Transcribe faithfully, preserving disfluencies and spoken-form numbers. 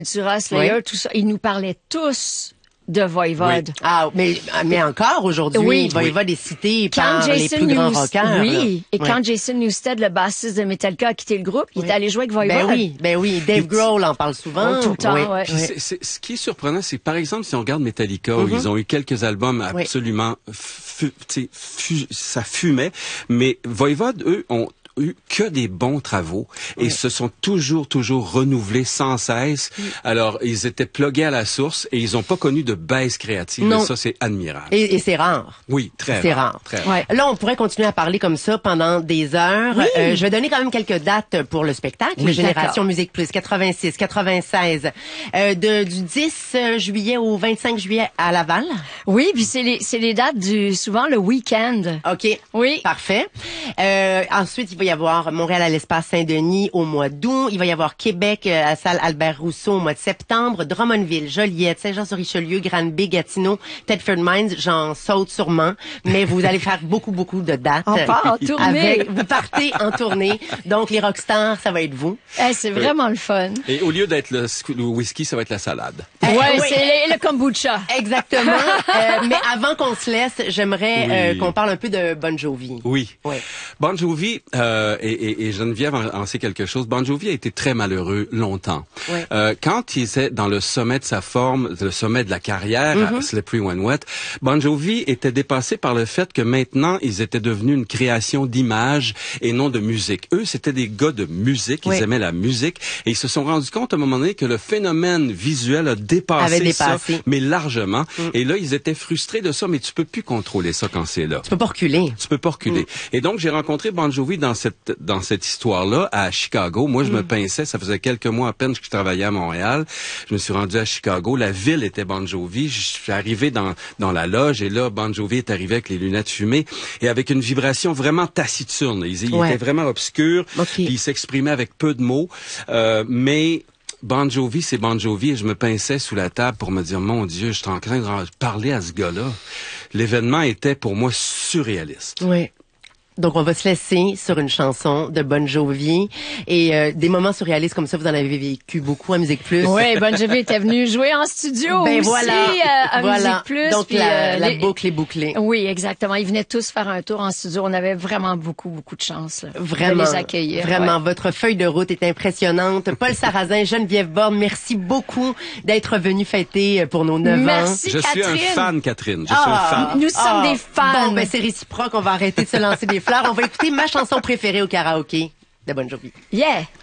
Slayer, Oui. tout ça, ils nous parlaient tous de Voivode. Oui. Ah, mais, mais encore aujourd'hui, Oui. Voivode est cité Quand par les Jason plus grands News- rockers. Oui, là. et Oui. quand Jason Newsted, le bassiste de Metallica, a quitté le groupe, il Oui. est allé jouer avec Voivode. Ben oui, ben oui. Dave Grohl en parle souvent. Oh, tout le temps, oui. ouais. Puis c'est, c'est- ce qui est surprenant, c'est par exemple si on regarde Metallica, où Mm-hmm. ils ont eu quelques albums absolument, fu- tu sais, fu- ça fumait, mais Voivode, eux, ont eu que des bons travaux et se sont toujours, toujours renouvelés sans cesse. Alors, ils étaient plugués à la source et ils n'ont pas connu de baisse créative. Non. Et ça, c'est admirable. Et, et c'est rare. Oui, très C'est rare. rare. Très rare. Ouais. Là, on pourrait continuer à parler comme ça pendant des heures. Oui. Euh, je vais donner quand même quelques dates pour le spectacle. Oui, Génération d'accord. Musique Plus, quatre-vingt-six, quatre-vingt-seize. Euh, de, du dix juillet au vingt-cinq juillet à Laval. Oui, puis c'est les, c'est les dates du, souvent le week-end. OK. Oui. Parfait. Euh, ensuite, il va y avoir Montréal à l'Espace Saint-Denis au mois d'août. Il va y avoir Québec euh, à la salle Albert Rousseau au mois de septembre. Drummondville, Joliette, Saint-Jean-sur-Richelieu, Granby, Gatineau, Thetford Mines. J'en saute sûrement. Mais vous allez faire beaucoup, beaucoup de dates. On part en tournée. Avec, vous partez en tournée. Donc, les rockstars, ça va être vous. Eh, c'est vraiment le fun. Et au lieu d'être le, le whisky, ça va être la salade. Eh, Ouais, oui. c'est le, le kombucha. Exactement. Euh, mais avant qu'on se laisse, j'aimerais Oui. euh, qu'on parle un peu de Bon Jovi. Oui. Oui. Bon Jovi, euh, et, et, et Geneviève en, en sait quelque chose, Bon Jovi a été très malheureux longtemps. Oui. Euh, quand il était dans le sommet de sa forme, le sommet de la carrière, Mm-hmm. à Slippery When Wet, Bon Jovi était dépassé par le fait que maintenant, ils étaient devenus une création d'images et non de musique. Eux, c'était des gars de musique, ils Oui. aimaient la musique, et ils se sont rendus compte à un moment donné que le phénomène visuel a dépassé, Avait ça, dépassé. mais largement. Et là, ils étaient frustrés de ça, mais tu peux plus contrôler ça quand c'est là. Tu peux pas reculer. Tu peux pas reculer. Et donc, j'ai rencontré Bon Jovi dans cette, dans cette histoire-là, à Chicago. Moi, je me pinçais. Ça faisait quelques mois à peine que je travaillais à Montréal. Je me suis rendu à Chicago. La ville était Bon Jovi. Je suis arrivé dans, dans la loge et là, Bon Jovi est arrivé avec les lunettes fumées et avec une vibration vraiment taciturne. Il, il Ouais. était vraiment obscur. OK. Puis il s'exprimait avec peu de mots. Euh, mais, Bon Jovi, c'est Bon Jovi, et je me pinçais sous la table pour me dire, mon Dieu, je suis en train de parler à ce gars-là. L'événement était pour moi surréaliste. Oui. Donc, on va se laisser sur une chanson de Bon Jovi. Et euh, des moments surréalistes comme ça, vous en avez vécu beaucoup à Musique Plus. Oui, Bon Jovi était venu jouer en studio Ben aussi voilà. euh, à Voilà. Musique Plus. Donc, puis, la, euh, la les- boucle est bouclée. Oui, exactement. Ils venaient tous faire un tour en studio. On avait vraiment beaucoup, beaucoup de chance là, Vraiment. de les accueillir. Vraiment. Ouais. Votre feuille de route est impressionnante. Paul Sarrazin, Geneviève Borne, merci beaucoup d'être venu fêter pour nos neuf ans. Merci, Je suis Catherine. un fan, Catherine. Je suis Ah. un fan. Nous sommes Ah. des fans. Bon, ben c'est réciproque. On va arrêter de se lancer des fleurs. On va écouter ma chanson préférée au karaoké de Bon Jovi. Yeah!